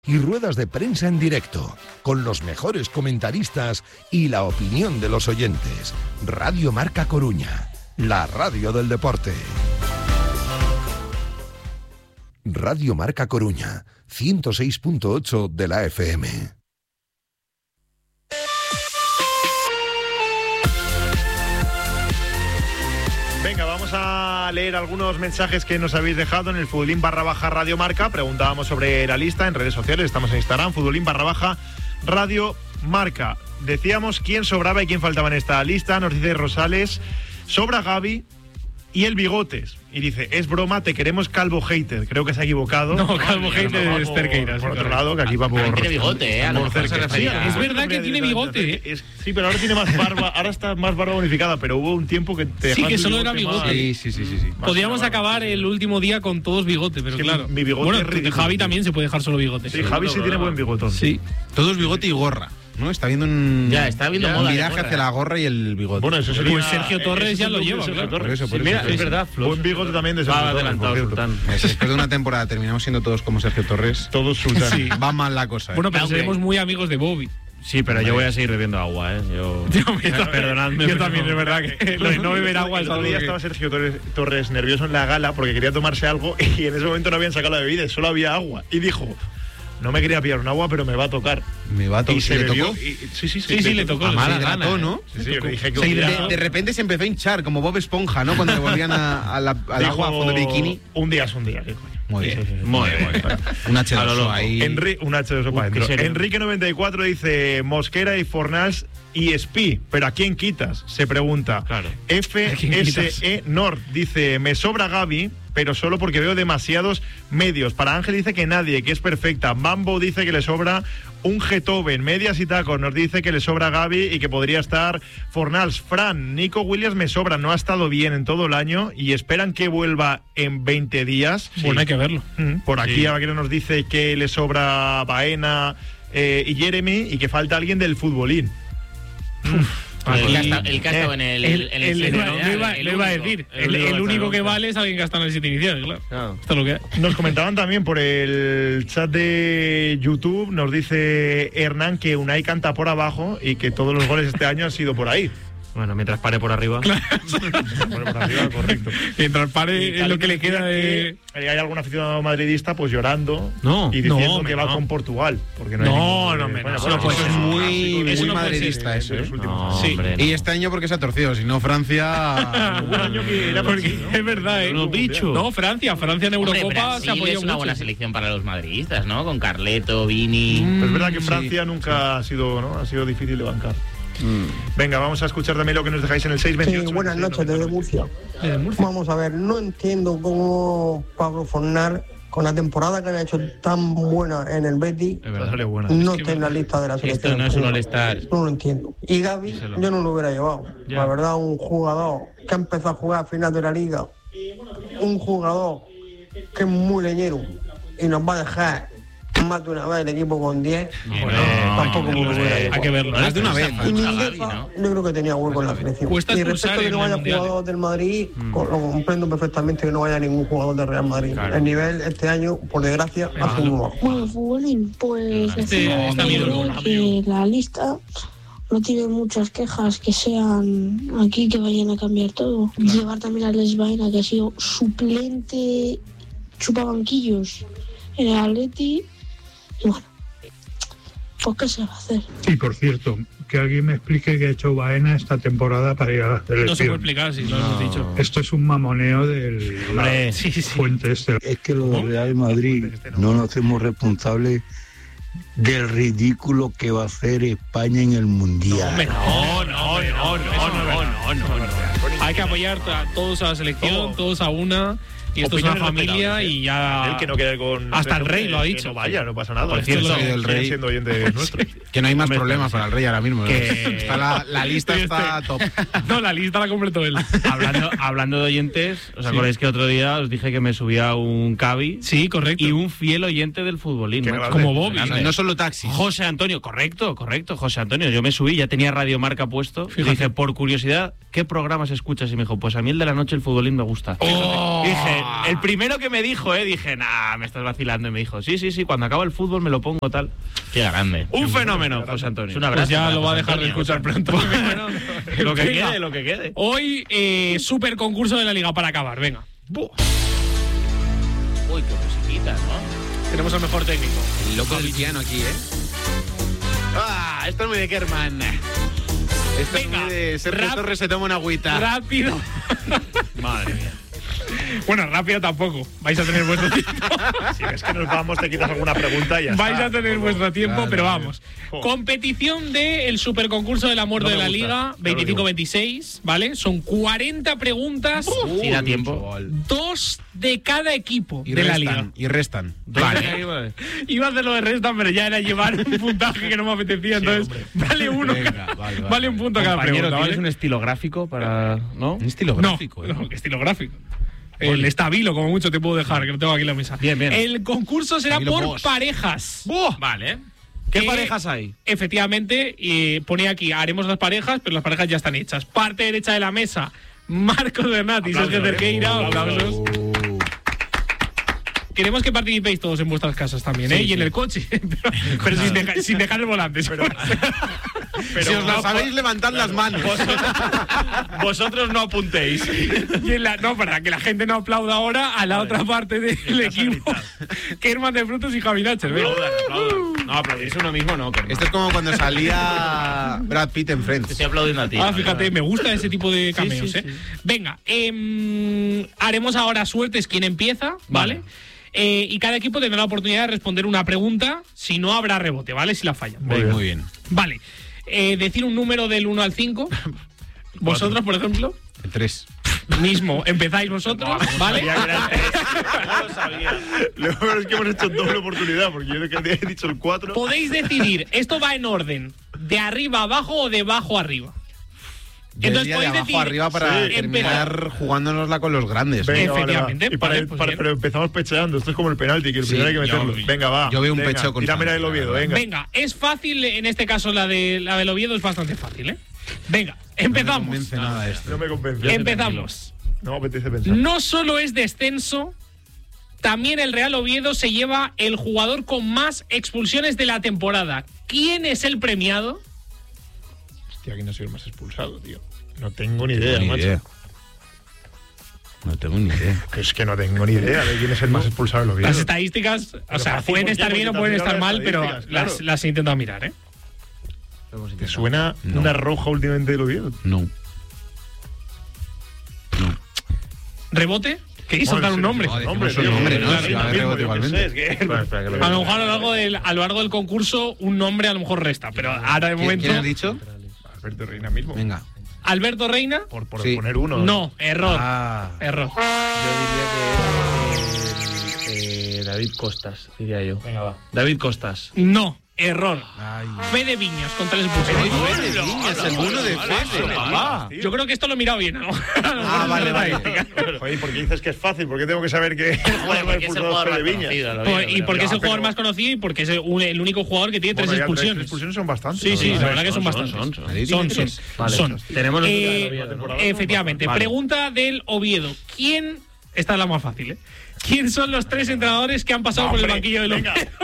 y ruedas de prensa en directo, con los mejores comentaristas y la opinión de los oyentes. Radio Marca Coruña, la radio del deporte. Radio Marca Coruña, 106.8 de la FM. Venga, vamos a leer algunos mensajes que nos habéis dejado en el Futbolín_Radio Marca. Preguntábamos sobre la lista en redes sociales, estamos en Instagram, Futbolín_Radio Marca. Decíamos quién sobraba y quién faltaba en esta lista. Nos dice Rosales, sobra Gavi y el Bigotes. Y dice, es broma, te queremos calvo hater. Creo que se ha equivocado. No, calvo hater es Cerqueiras. Por otro lado, que aquí va por... Tiene bigote, a lo mejor se refería. Es verdad que tiene bigote. Sí, pero ahora tiene más barba. Ahora está más barba bonificada, pero hubo un tiempo que te sí, que solo era bigote. Sí. Podríamos acabar el último día con todos bigote, pero es que claro. Mi bigote bueno, es ridículo. Javi también se puede dejar solo bigote. Sí, Javi sí tiene buen bigotón. Sí. Todos bigote y gorra, ¿no? Está viendo un viraje hacia la gorra y el bigote. Bueno, eso sería... Pues Sergio Torres ya lo lleva, Sergio claro. Torres. Por eso, Mira, es verdad, buen bigote también de Sergio Torres. Adelantado, Sultán. Después de una temporada terminamos siendo todos como Sergio Torres. Todos Sultán. Sí. Va mal la cosa. Bueno, pero seremos muy amigos de Bobby. Sí, pero yo voy a seguir bebiendo agua, ¿eh? Perdonadme. Yo también, es verdad que lo de no beber agua es el otro algo día que... estaba Sergio Torres nervioso en la gala porque quería tomarse algo y en ese momento no habían sacado la bebida, solo había agua. Y dijo, no me quería pillar un agua, pero me va a tocar. Me va a tocar. Y se bebió. Sí, le tocó. A mala Sí, gana, ¿no? Sí, yo le dije que de repente se empezó a hinchar, como Bob Esponja, ¿no? Cuando le volvían al agua a fondo de bikini. Un día es un día, ¿qué coño? Muy bien. Muy bien. Un H2O ahí. Un H2O para adentro. Enrique94 dice Mosquera y Fornals y Espí, pero ¿a quién quitas? Se pregunta. Claro. FSE Nord dice, me sobra Gavi, pero solo porque veo demasiados medios. Para Ángel dice que nadie, que es perfecta. Mambo dice que le sobra un Getoven. Medias y Tacos nos dice que le sobra Gavi y que podría estar Fornals. Fran, Nico Williams me sobra, no ha estado bien en todo el año y esperan que vuelva en 20 días. Bueno, hay que verlo. Por aquí Aguirre nos dice que le sobra Baena y Jeremy y que falta alguien del futbolín. El que ha estado en el lo iba a decir. El único que vale es alguien que ha estado en el 7 inicial, claro. Esto es lo que hay. Nos comentaban también por el chat de YouTube, nos dice Hernán que Unai canta por abajo y que todos los goles este año han sido por ahí. Bueno, mientras pare por arriba. Correcto. Mientras pare es lo que le queda de... Hay algún aficionado madridista pues llorando y diciendo que va con Portugal. Porque no, eso es muy madridista eso. Sí. Y este año porque se ha torcido, si no Francia... Un año que era porque es verdad, ¿eh? Los bichos. No, Francia en Eurocopa se apoyó mucho. Es una buena selección para los madridistas, ¿no? Con Carleto, Vini... Es verdad que Francia nunca ha sido, ¿no? Ha sido difícil de bancar. Venga, vamos a escuchar también lo que nos dejáis en el 628. Sí, buenas noches desde Murcia. Vamos a ver, no entiendo cómo Pablo Fornal, con la temporada que han hecho tan buena en el Betis, no está en la lista de la selección. Esto no es un All-Star. No lo entiendo. Y Gavi, yo no lo hubiera llevado. La verdad, un jugador que ha empezado a jugar a final de la liga, un jugador que es muy leñero y nos va a dejar más de una vez el equipo con 10, tampoco me lo voy a llevar. Hay que verlo. Más de una vez. Y Mingueza, yo creo que tenía hueco en la selección. Y respecto a que no vaya jugador del Madrid, lo comprendo perfectamente que no vaya ningún jugador del Real Madrid. Claro. El nivel este año, por desgracia, ha sido bajo. Bueno, futbolín, pues que la lista no tiene muchas quejas que sean aquí que vayan a cambiar todo. Claro. Llevar también a Les Baena, que ha sido suplente chupabanquillos en el Atleti. Y bueno, pues ¿qué se va a hacer? Y por cierto, que alguien me explique qué ha hecho Baena esta temporada para ir a la selección. No se puede explicar, si no lo hemos dicho. Esto es un mamoneo del fuente este. Es que lo del Real Madrid no nos hacemos responsables del ridículo que va a hacer España en el Mundial. No. Hay que apoyar todos a la selección, todos a una. Y esto es una familia y ya... El que no quiere con... Hasta el rey lo ha dicho. No vaya, no pasa nada. Por cierto, el rey siendo oyente nuestro. Que no hay más problemas para el rey ahora mismo. Está la lista está top. No, la lista la completó él. Hablando de oyentes, ¿os acordáis que otro día os dije que me subía un Cavi? Sí, correcto. Y un fiel oyente del futbolín. Como Bobby. No solo taxis. José Antonio, correcto, José Antonio. Yo me subí, ya tenía Radio Marca puesto. Dije, por curiosidad, ¿qué programas escuchas? Y me dijo, pues a mí el de la noche, el futbolín me gusta. Dije, el primero que me dijo, dije, nah, me estás vacilando. Y me dijo, sí, cuando acaba el fútbol me lo pongo tal. Qué grande. Un fenómeno, José Antonio. Pues ya lo va a dejar de escuchar pronto. Lo que quede. Hoy, super concurso de la Liga para acabar, venga. Uy, qué musiquita, ¿no? Tenemos al mejor técnico. El loco del piano aquí, esto es muy de Kerman. Esto es muy de Sergio Torres se toma una agüita. Rápido. Madre mía. Bueno, rápido tampoco. Vais a tener vuestro tiempo. Si ves que nos vamos, te quitas alguna pregunta y ya Vais está. a tener vuestro tiempo, claro, pero vamos. Competición del superconcurso del amor de la Liga 25-26, ¿vale? Son 40 preguntas. Si da tiempo. 2 de cada equipo Y de la restan, Liga. y restan. Vale. Iba a hacer lo de restan, pero ya era llevar un puntaje que no me apetecía, entonces vale uno. Venga, vale un punto cada Compañero, pregunta, ¿tienes ¿vale? un estilo gráfico para...? ¿No? Un estilo gráfico, No, ¿qué estilo gráfico? El estabilo, como mucho te puedo dejar, que lo tengo aquí en la mesa. Bien. El concurso será Estabilo por Bosch. parejas. Vale. ¿Qué parejas hay? Efectivamente, pone aquí, haremos las parejas, pero las parejas ya están hechas. Parte derecha de la mesa, Marcos Bernat y Sergio Cerqueira. Aplausos. Queremos que participéis todos en vuestras casas también, y en el coche. pero sin dejar el volante. Pero Si os lo sabéis, levantad las manos. Vosotros no apuntéis. No, para que la gente no aplauda ahora a la otra parte del equipo. Kerman de Frutos y Javi Nacher. Aplaudan. No, aplaudirse uno mismo no. Esto es como cuando salía Brad Pitt en Friends. Te estoy aplaudiendo a ti. Fíjate, me gusta ese tipo de cameos, sí. Venga, haremos ahora suertes quién empieza, ¿vale? Y cada equipo tendrá la oportunidad de responder una pregunta. Si no, habrá rebote, ¿vale? Si la fallan. Muy bien. Vale. Decir un número del 1 al 5. Vosotros, por ejemplo. El 3. Mismo, empezáis vosotros, ¿vale? No lo sabía. Lo peor es que hemos hecho doble oportunidad, porque yo que he dicho el 4. Podéis decidir, esto va en orden, de arriba a abajo o de abajo a arriba. Entonces de podéis abajo decir, arriba para sí, terminar jugándonosla con los grandes. Venga, Efectivamente, vale. Y vale, pues bien. pero empezamos pecheando. Esto es como el penalti, que el Sí, primero hay que meterlo. Venga, va. yo veo un venga, pecho tírame la del constante, Oviedo, venga. Venga, es fácil, en este caso la del Oviedo es bastante fácil, ¿eh? Venga, empezamos. No me convence nada esto. No me convence. Empezamos. No me apetece pensar. No solo es descenso, también el Real Oviedo se lleva el jugador con más expulsiones de la temporada. ¿Quién es el premiado? Hostia, ¿quién ha sido el más expulsado, tío? No tengo ni idea, macho. No tengo ni idea. Es que no tengo ni idea de quién es el más expulsado del Oviedo. Las estadísticas, o sea, fácil, pueden ¿por qué? estar bien o Porque pueden te has estar mirado mal, las pero estadísticas, claro. las he intentado mirar, ¿eh? ¿Te suena No. una roja últimamente del Oviedo? No. ¿Rebote? ¿Queréis Joder, soltar un sí, nombre? sí, Nombre, tío, nombre, ¿no? claro, Si va a haber mismo, rebote yo qué igualmente. sé, es que- A lo mejor a lo largo del concurso un nombre a lo mejor resta, pero ahora de momento... ¿Quién has dicho? Alberto Reina mismo. Venga. Alberto Reina. Por Sí. poner uno. No, error. Ah. Error. Yo diría que es David Costas, diría yo. Venga, va. David Costas. No, error. Ay. Fede Viñas con 3 expulsiones. Fede Viñas, el bueno de Fede. Yo creo que esto lo he mirado bien, ¿no? Vale. Joder, ¿por qué dices que es fácil? ¿Por qué tengo que saber que Joder, porque es el jugador más conocido. Y porque es el pero- jugador más conocido y porque es el único jugador que tiene 3 Bueno, ya expulsiones. 3 expulsiones son bastantes. Sí, sí, ¿no? la verdad que son bastantes. Son. Tenemos Efectivamente. Vale. Pregunta del Oviedo. ¿Quién? Esta es la más fácil, ¿eh? ¿Quién son los 3 entrenadores que han pasado por el Hombre, banquillo del venga. Oviedo?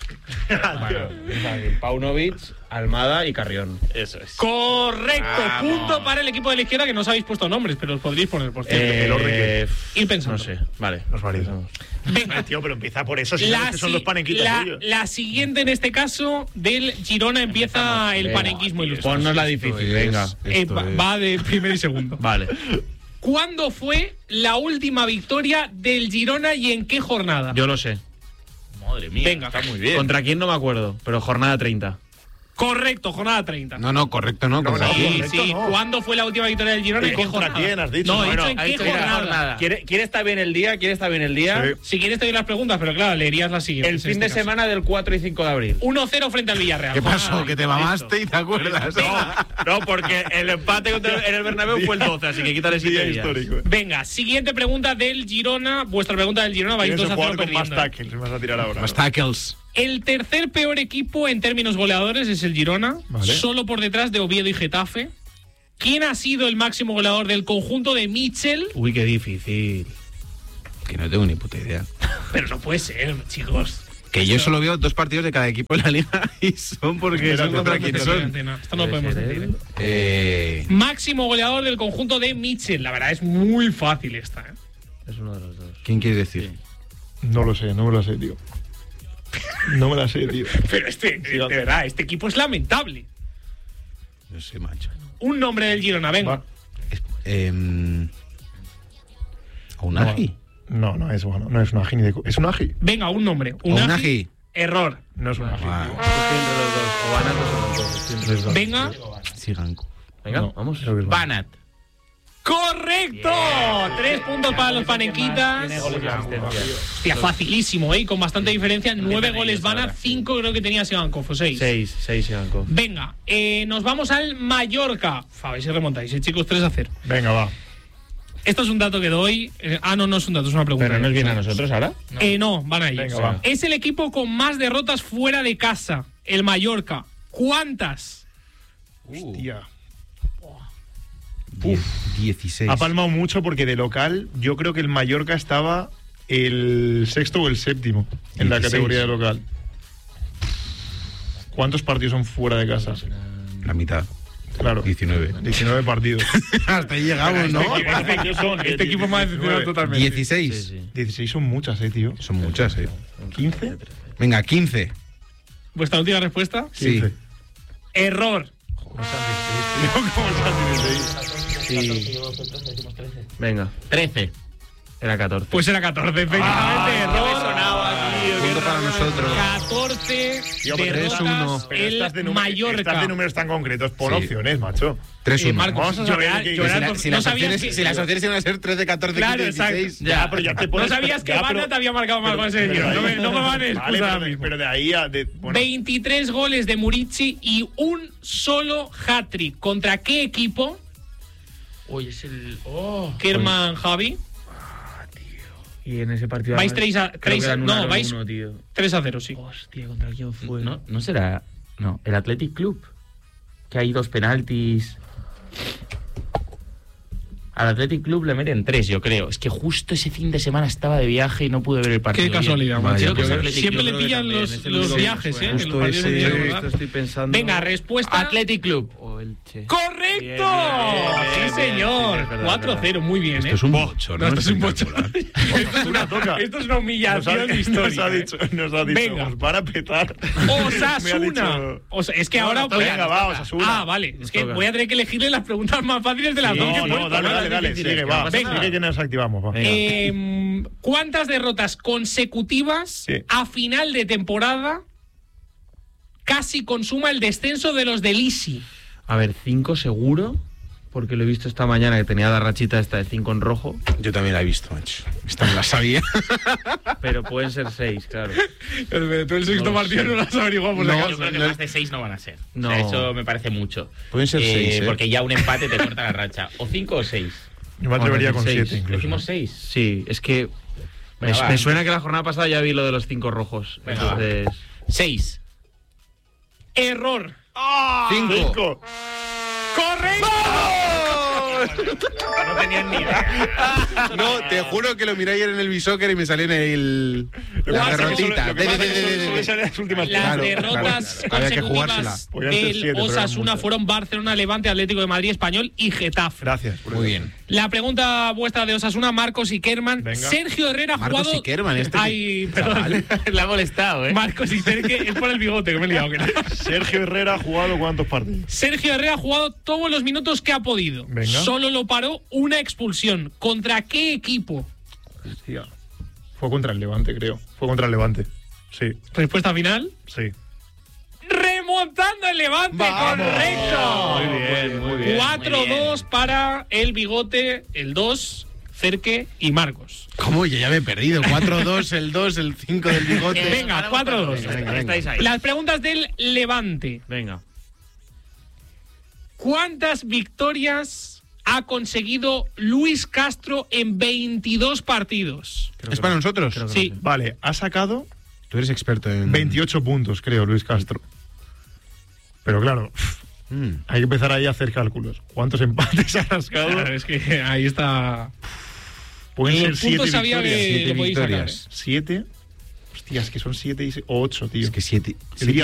Paunovic, Almada y Carrión. Eso es. Correcto. Punto para el equipo de la izquierda, que no os habéis puesto nombres, pero os podríais poner por cierto. el orden que- Ir pensando. No sé, vale. Nos valida. Venga. Tío, pero empieza por eso, si sabes que son los panenquitas tuyos. la siguiente en este caso del Girona empieza el Venga, panenquismo ilustrado. Ponnos la difícil, venga. Va de primero y segundo. Vale. ¿Cuándo fue la última victoria del Girona y en qué jornada? Yo lo sé. Madre mía. Venga. Está muy bien. ¿Contra quién no me acuerdo? Pero jornada 30. Correcto, jornada 30. No, correcto, no. No, contra no, quién. Sí, correcto, sí. no. ¿Cuándo fue la última victoria del Girona y en qué ¿Contra jornada? quién has dicho? No, he Bueno, dicho en Ha qué dicho, mira, jornada. ¿Quiere estar bien el día? ¿Quiere estar bien el día? Sí. Si quieres te doy las preguntas, pero claro, leerías las siguientes. El fin en de este caso. semana del 4 y 5 de abril. 1-0 frente al Villarreal. ¿Qué pasó? Jornada Que te mamaste y te acuerdas. No, porque el empate en el Bernabéu fue el 12, así que quítale 7 Día días. histórico. Venga, siguiente pregunta del Girona. Vuestra pregunta del Girona, vais ¿Quién es el 2-0 jugador con más perdiendo. tackles? Me vas a tirar ahora. Los tackles. El tercer peor equipo en términos goleadores es el Girona, Vale. solo por detrás de Oviedo y Getafe. ¿Quién ha sido el máximo goleador del conjunto de Mitchell? Uy, qué difícil. Que no tengo ni puta idea. Pero no puede ser, chicos. Que yo solo veo 2 partidos de cada equipo en la liga y son porque son contra quienes son. Esto no lo podemos decir, Máximo goleador del conjunto de Mitchell. La verdad es muy fácil esta, Es uno de los dos. ¿Quién quiere decir? No lo sé, no me lo sé, tío. No me la sé, tío. Pero de verdad, este equipo es lamentable. No sé, macho. Un nombre del Girona, venga. ¿Unagi? No es bueno, no es un Agi ni de... ¿Es un Agi? Venga, un nombre. Unagi. Error. No es un Agi. Venga. Siganco. Venga, No, vamos. creo que es Banat. ¡Correcto! 3 puntos para los panenquitas. Hostia, facilísimo, ¿eh? Con bastante diferencia. 9 goles Banat, 5 creo que tenía Sigankov, o 6. 6 Sigankov. Venga, nos vamos al Mallorca. A ver si remontáis, chicos, 3-0. Venga, va. Esto es un dato que doy. No es un dato, es una pregunta. ¿Pero nos viene a nosotros ahora? No, van a ir. Venga, va. Es el equipo con más derrotas fuera de casa, el Mallorca. ¿Cuántas? Hostia. 16. Ha palmado mucho porque de local yo creo que el Mallorca estaba el 6º o el 7º en la 16. categoría de local. ¿Cuántos partidos son fuera de casa? La mitad. Claro. 19 partidos. Hasta ahí llegamos, ¿no? Este equipo me ha decepcionado totalmente. 16. 16 son muchas, tío. Son muchas, 15. Venga, 15. ¿Vuestra última respuesta? Sí. Error. ¿Cómo se han 16? Sí. Venga, 13. Era 14. Pues era 14, efectivamente. Error. Punto para nosotros. 14 derrotas el Mallorca. Estas de números tan concretos, por Sí. opciones, macho. 3-1. Marcos, Vamos a saber llorar, que- llorar, Si no las sabías opciones que- iban a ser 13, 14, Claro, 15, 16. exacto. Ya, pero ya te pones... No sabías que ya, Banat había marcado más goles en el pero Girona. de ahí- No me van a excusar ahora Vale, mismo. pero de ahí a... bueno, 23 goles de Murici y un solo hat-trick. ¿Contra qué equipo? Uy, es el. Kerman, Javi. Y en ese partido. Vais 3-0. No, vais 1, 3-0, sí. Hostia, ¿contra quién fue? No será. No, el Athletic Club. Que hay 2 penaltis. Al Athletic Club le meten 3, yo creo. Es que justo ese fin de semana estaba de viaje y no pude ver el partido. Qué casualidad, bien. macho. Creo que es Yo- Athletic Siempre Club. le pillan los viajes, ¿eh? En los Justo partidos ese, de Girona, ¿verdad? Esto estoy pensando. Venga, respuesta. Athletic Club. O Elche. ¡Correcto! Bien, bien, Sí, bien, señor. bien, es verdad, 4-0 muy bien, Esto ¿eh? es un bochorno. No, esto es un bochorno. espectacular. Esto es una humillación histórica. nos ha dicho, Venga. os van a petar. Osasuna. Me ha dicho- Es que ahora voy Venga, a... va, Osasuna. Ah, vale. Es que voy a tener que elegirle las preguntas más fáciles de las dos que he No, puesto, dale, ¿vale? sigue, va. Venga. Sigue que nos activamos, va. ¿Cuántas derrotas consecutivas Sí. a final de temporada casi consuma el descenso de los del Isi? A ver, 5 seguro. Porque lo he visto esta mañana que tenía la rachita esta de 5 en rojo. Yo también la he visto, macho. Esta me la sabía. Pero pueden ser 6, claro. Tú el sexto partido no lo has averiguado por si acaso. Yo creo que más de 6 no van a ser. No. O sea, eso me parece mucho. Pueden ser 6, Porque ya un empate te corta la racha. O 5 o 6. Yo me atrevería con 6. 7 incluso. Decimos 6. Sí, es que. Venga, va. Me suena que la jornada pasada ya vi lo de los 5 rojos. Venga, va. Entonces. 6. Error. 5. ¡Correcto! No tenían ni idea. No, te juro que lo miré ayer en el Bisóquer y me salió en el. La derrotita. Las últimas Las Claro, derrotas claro. Había que jugársela. consecutivas Podían ser del 7, pero eran Osasuna muchas. fueron Barcelona, Levante, Atlético de Madrid, Español y Getafe. Gracias. Muy bien. La pregunta vuestra de Osasuna, Marcos y Kerman. Venga. Sergio Herrera ha Marcos jugado... y Kerman, este Ay, perdón. Le ha molestado, ¿eh? Marcos y Sergio, es por el bigote que me he liado. Que no. Sergio Herrera ha jugado ¿cuántos partidos? Sergio Herrera ha jugado todos los minutos que ha podido. Venga. Solo lo paró una expulsión. ¿Contra qué equipo? Hostia. Fue contra el Levante, creo. Fue contra el Levante. Sí, Respuesta final. sí. Remontando el Levante, correcto. Muy bien, muy bien. 4-2 para el bigote, el 2, Cerque y Marcos. ¿Cómo? Yo ya me he perdido. 4-2, el 2, el 5 del bigote. Venga, 4-2. venga. Estáis ahí. Las preguntas del Levante. Venga. ¿Cuántas victorias ha conseguido Luis Castro en 22 partidos? ¿Es para nosotros? Sí. Vale, ha sacado Tú eres experto en. 28 puntos, creo, Luis Castro. Pero claro, hay que empezar ahí a hacer cálculos. ¿Cuántos empates ha rascado? Claro, es que ahí está. Pueden ser Los 7 puntos sabía victorias. que lo podéis sacar. 7. Hostia, es que son 7 o 8, tío. Es que 7. Sería